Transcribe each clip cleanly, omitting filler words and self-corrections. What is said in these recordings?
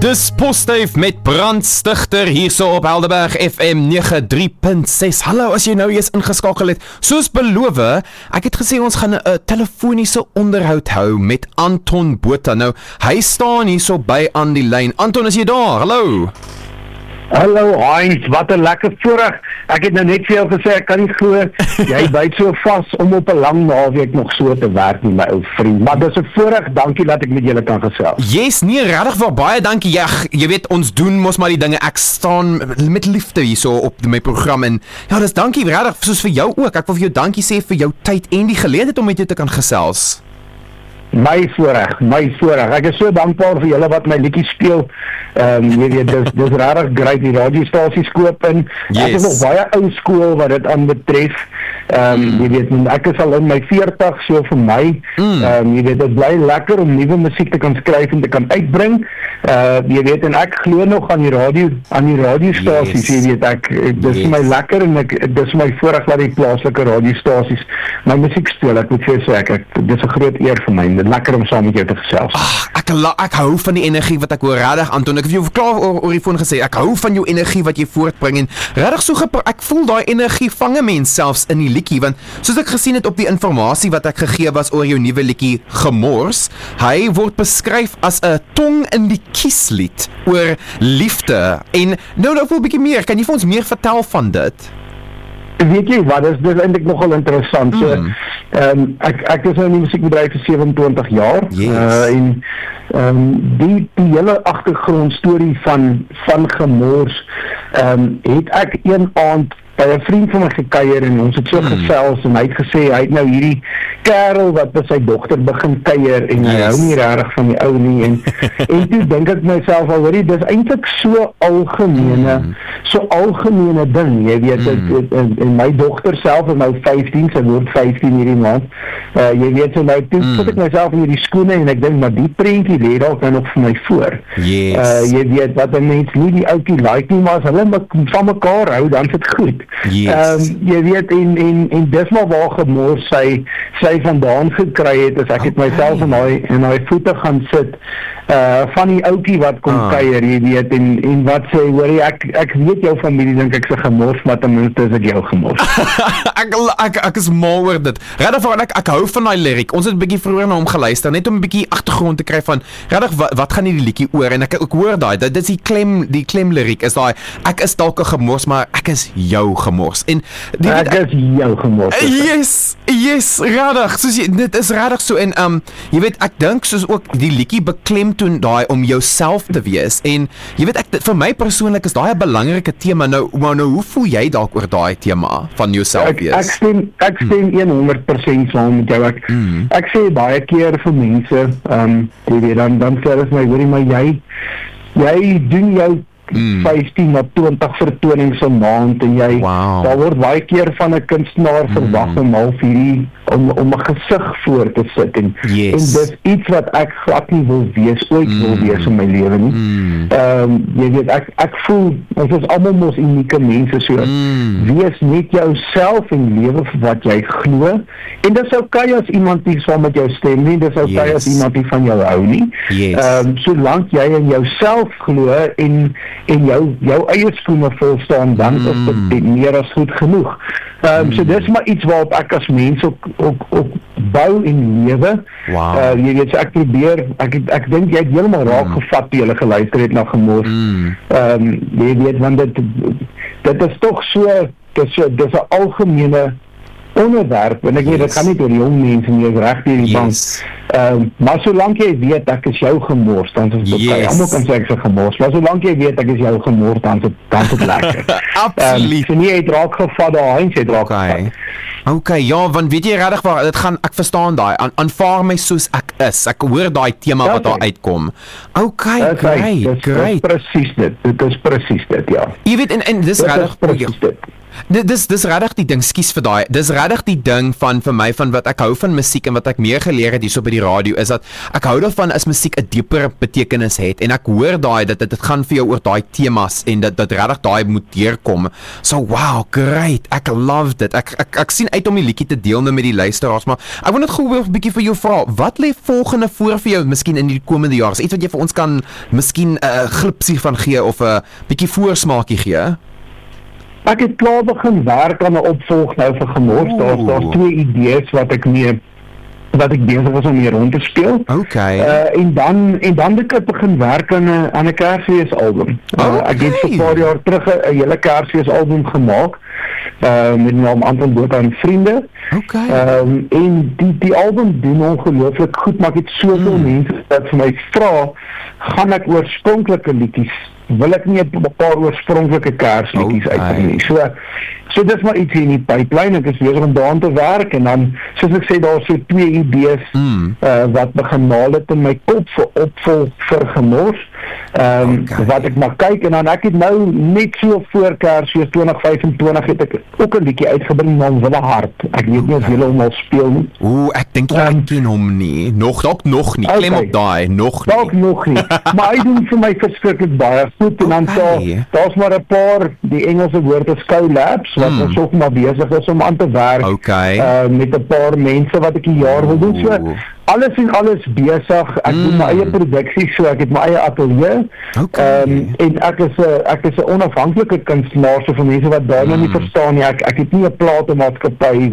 Dis Postduif met Brandstigter hierso op Helderberg FM 93.6. Hallo, as jy nou eens ingeskakel het. Soos beloof, ek het gesê ons gaan 'n telefoniese onderhoud hou met Anton Botha. Nou, hy staan hierso by aan die lyn. Anton, is jy daar? Hallo. Hallo Heinz, wat 'n lekker voorreg. Ek het nou net vir jou gesê, ek kan nie glo jy byt so vas om op 'n lang naweek nog so te werk nie, my ou vriend. Maar dis 'n voorreg, dankie dat ek met julle kan gesels. Yes, nee, regtig vir baie dankie. Ja, jy weet, ons doen mos maar die dinge. Ek staan met liefde hierso op my program en ja, dis dankie regtig soos vir jou ook. Ek wil vir jou dankie sê vir jou tyd en die geleentheid om met jou te kan gesels. My voorreg. Ek is so dankbaar vir julle wat my liedjies speel. Jy weet, dis regtig great, die radiostasies koop en ek is nog baie ou skool wat dit aan betref. Jy weet, ek is al in my 40, so vir my, jy weet, dit bly lekker om nuwe musiek te kan skryf en te kan uitbring. Jy weet, en ek glo nog aan die radiostasies, jy weet, dis vir my lekker en dis vir my voorreg dat die plaaslike radiostasies my musiek speel. Ek moet vir jou sê, dis 'n groot eer vir my. Lekker om saam met jou te gesels. Ek hou van die energie wat ek hoor, regtig Anton. Ek het jou verklaar oor die foon gesê, ek hou van jou energie wat jy voortbring en regtig ek voel daai energie vang 'n mens selfs in die liedjie, want soos ek gesien het op die inligting wat ek gegee was oor jou nuwe liedjie Gemors, hy word beskryf as 'n tong in die kieslied oor liefde. En nou wil 'n bietjie meer, kan jy vir ons meer vertel van dit? Weet jy wat, dis eintlik nogal interessant. So, ek is nou in die musiekbedryf vir 27 jaar. Yes. Die hele agtergrondstorie van Gemors het ek een aand by 'n vriend van my gekuier en ons het so gesels en hy het gesê hy het nou hierdie kerel wat by sy dogter begin kuier en hy hou nie regtig van die ou nie en toe dink ek myself al, hoorie, dis eintlik so algemene ding, jy weet, en my dogter self is nou 15, sy word 15 hierdie maand, jy weet, so nou toe sit ek myself in hierdie skoene en ek dink, maar die prentjie lê dalk nou nog vir my voor. Jy weet, wat 'n mens nie die ouetjie like nie, maar as hulle van mekaar hou, dan is dit goed. Jy weet, en dis maar waar Gemors sy vandaan gekry het, as ek het myself in hy voete gaan sit, van die ouetjie wat kom kuier, jy weet, en wat sê, hoorie, ek weet jou familie, dink ek se Gemors, maar ten minste is ek jou Gemors. ek is mal oor dit. Regtig, ek hou van daai lyriek. Ons het 'n bietjie vroeër na hom geluister, net om 'n bietjie agtergrond te kry van, regtig, wat gaan hierdie liedjie oor? En ek hoor daai, dit is die klem lyriek, is daai, ek is dalk 'n Gemors, maar ek is jou Gemors. En ek is jou Gemors. Yes, regtig, soos dit is regtig so, en jy weet, ek dink soos ook die liedjie beklemtoon daai om jouself te wees, en jy weet, vir my persoonlik is daai 'n belangrike tema. Nou hoe voel jy dalk oor daai tema van jouself wees? Ek stem 100% saam met jou. Ek sê baie keer vir mense, jy weet, dan sê hulle vir my, hoorie, maar jy doen jou 15 na 20 vertonings 'n maand en daar word baie keer van 'n kunstenaar verwag om half hierdie om 'n gesig voor te sit en dis iets wat ek glad nie wil wees in my lewe nie. Jy weet, ek voel ons is almal mos unieke mense, so wees net jouself en lewe vir wat jy glo, en dis okay as iemand nie saam met jou stem nie, dis okay as iemand nie van jou hou nie. Solank jy in jouself glo en jou eie skoene vol staan, dan is dit meer as goed genoeg. So dis maar iets waarop ek as mens ook bou en lewe. Jy weet, so ek probeer, ek dink jy het heeltemal raak gevat toe jy geluister het na Gemors. Jy weet, want dit is toch so, dis 'n algemene onderwerp, en ek weet, dit gaan nie oor jong mense nie, is reg hier die bank. Maar solank jy weet ek is jou Gemors, dan is dit okay. Almal kan sê ek is Gemors, maar solank jy weet ek is jou Gemors, dan is dit lekker. Absoluut. So nie het raak gevat daar, Heinz het raak gevat. Okay, ja, want weet jy regtig waar dit gaan, ek verstaan daai, aanvaar my soos ek is. Ek hoor daai tema wat daar uitkom. Okay, great. Dit is presies dit, ja. Jy weet, en dis regtig Dis regtig die ding, skus vir daai. Dis regtig die ding van vir my van wat ek hou van musiek en wat ek meer geleer het hierso by die radio is dat ek hou daarvan as musiek 'n dieper betekenis het en ek hoor daai dat dit gaan vir jou oor daai temas en dat regtig daai moet deurkom. So wow, great. Ek love dit. Ek sien uit om die liedjie te deel nou met die luisteraars, maar ek wil net gou 'n bietjie vir jou vra. Wat lê volgende voor vir jou miskien in die komende jaar? Is iets wat jy vir ons kan miskien 'n glipsie van gee of 'n bietjie voorsmaakie gee? Ek het klaar begin werk aan 'n opvolg nou vir Gemors. Daar's 2 idees wat ek besig was om hier rond te speel. Okay. En dan het ek begin werk aan 'n Kersfeesalbum. Ek het so 'n paar jaar terug 'n hele Kersfeesalbum gemaak. Met die naam Anton Botha en Vriende. Okay. En die album doen ongelooflik goed, maar ek het soveel mense wat vir my vra, gaan ek oorspronklike liedjies, wil ek nie 'n paar oorspronklike Kersliedjies uitbring nie. So dis maar iets in die pipeline. Ek is besig om daaraan te werk en dan, soos ek sê, daar is so 2 idees wat begin maal het in my kop vir opvolg vir Gemors. Wat ek maar kyk en dan ek het nou net so voor Kersfees 2025 het ek ook 'n liedjie uitgebring naam Wille Hart. Ek weet nie of julle hom al speel nie. Ek dink ek ken hom nie. Nog nie. Klem op daai, nog nie. Maar hy doen vir my verskriklik baie goed en dan daar's maar 'n paar, die Engelse woord is collabs wat ons ook maar besig is om aan te werk met 'n paar mense wat ek 'n jaar wil doen. So alles en alles besig. Ek doen my eie produksie, so ek het my eie ateljee. En ek is 'n onafhanklike kunstenaar, so vir mense wat daar nou nie verstaan nie. Ek het nie 'n platenmaatskappy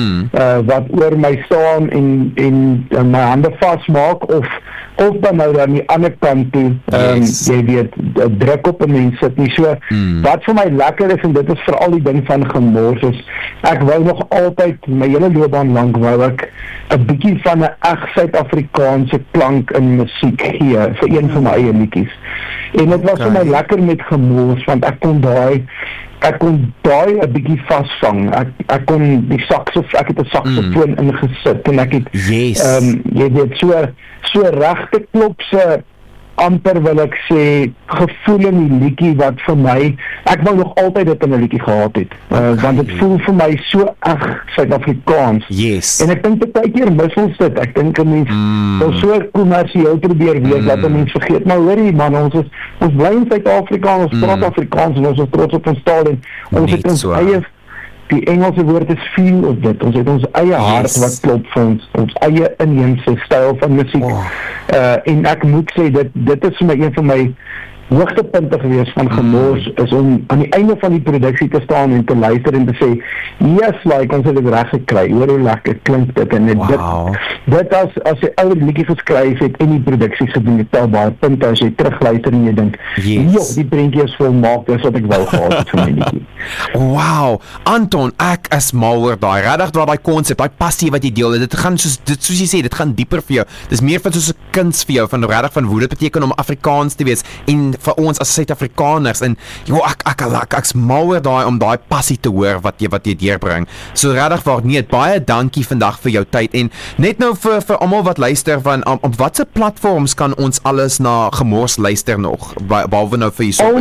wat oor my staan en my hande vasmaak of dan nou aan die ander kant toe, jy weet, druk op 'n mens sit nie. So wat vir my lekker is, en dit is veral die ding van Gemors, is ek wou nog altyd my hele loopbaan lank wou ek 'n bietjie van 'n Suid-Afrikaanse klank in musiek gee vir een van my eie liedjies. En dit was vir my lekker met Gemors, want ek kon daai 'n bietjie vasvang. Ek kon die ek het 'n saksofoon ingesit en ek het jy weet so regte klopse amper wil ek sê gevoel in die liedjie wat vir my, ek wou nog altyd dit in 'n liedjie gehad het, want dit voel vir my so eg Suid-Afrikaans. En ek dink baie keer mis ons dit. Ek dink 'n mens wil so kommersieel probeer wees dat 'n mens vergeet, maar hoorie man, ons bly in Suid-Afrika, ons praat Afrikaans en ons is trots op ons taal en ons het ons eie, die Engelse woord is feel of dit. Ons het ons eie hart wat klop vir ons eie inheemse styl van musiek. En ek moet sê, dit is vir my een van my hoogtepunte gewees van Gemors, is om aan die einde van die produksie te staan en te luister en te sê, yes, like, ons het dit reg gekry, hoor hoe lekker klink dit, en dit as jy ouer liedjie geskryf het en die produksie gedoen het, tel baie punte as jy terugluister en jy dink, die prentjie is volmaak, dis wat ek wou gehad het vir my liedjie. Wow, Anton, ek is mal oor daai, regtig daai konsep, daai passie wat jy deel, dit gaan soos jy sê, dit gaan dieper vir jou, dis meer van soos 'n kuns vir jou, van regtig van hoe dit beteken om Afrikaans te wees, en vir ons as Suid-Afrikaners, en ek's mal oor daai om daai passie te hoor wat jy deurbring. So regtig waar, baie dankie vandag vir jou tyd, en net nou vir almal wat luister, van op watse platforms kan ons alles na Gemors luister nog, behalwe nou vir hierso?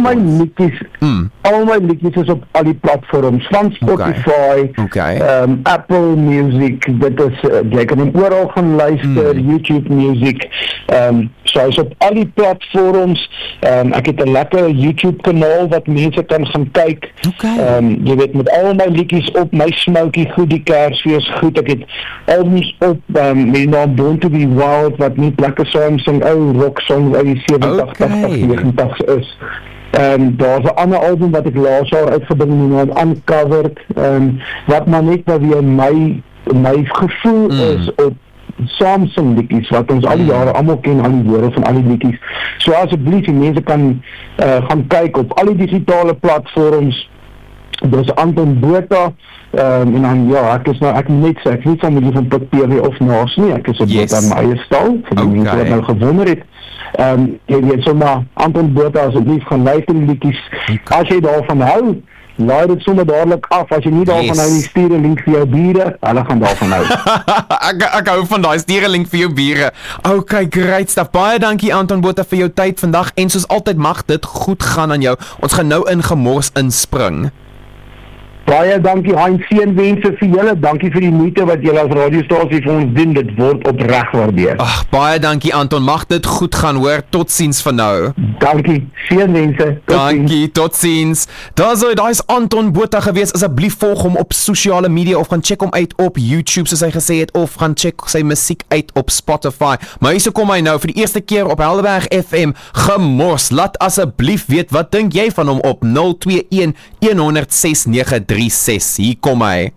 Al my liedjies is op al die platforms, van Spotify, Apple Music, dit is, jy kan hom oral gaan luister, YouTube Music, so is op al die platforms. Ek het 'n lekker YouTube kanaal wat mense kan gaan kyk. Jy weet, met al my liedjies op, my smokie goed, die Kersfees goed. Ek het albums op met die naam Born to be Wild, wat nie lekker songs en ou rock songs uit die 70, 90 is. Daar's 'n ander album wat ek laas jaar uitgebring met die naam Uncovered, wat maar net weer my gevoel is op Samsung liedjies, wat ons al die jare almal ken, al die woorde van al die liedjies. So asseblief, die mense kan gaan kyk op al die digitale platforms. Dis Anton Botha, en dan ek net sê, ek weet familie van PW of naas nie, ek is 'n Botha in my eie stal, vir die mense wat nou gewonder het. Jy weet, sommer Anton Botha, asseblief gaan luister die liedjies. As jy daarvan hou, laai dit sommer dadelik af. As jy nie daarvan hou nie, stuur 'n link vir jou bure, hulle gaan daarvan hou. Ek hou van daai, stuur 'n link vir jou bure. Okay, great stuff. Baie dankie Anton Botha vir jou tyd vandag, en soos altyd mag dit goed gaan aan jou. Ons gaan nou in Gemors inspring. Baie dankie Hein, seënwense vir julle. Dankie vir die moeite wat julle as radiostasie vir ons doen. Dit word opreg waardeer. Ag, baie dankie Anton, mag dit goed gaan hoor. Totsiens vir nou. Dankie, seënwense. Dankie, totsiens. Daar is Anton Botha gewees. Asseblief volg hom op sosiale media of gaan check hom uit op YouTube soos hy gesê het, of gaan check sy musiek uit op Spotify. Maar hierso kom hy nou vir die eerste keer op Helderberg FM. Gemors, laat asseblief weet wat dink jy van hom op 021 100 6936. Hier kom hy.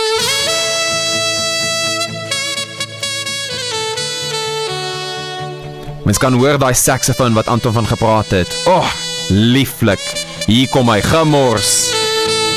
Mens kan hoor daai saxofoon wat Anton van gepraat het. Oh, lieflik. Hier kom hy, gemors.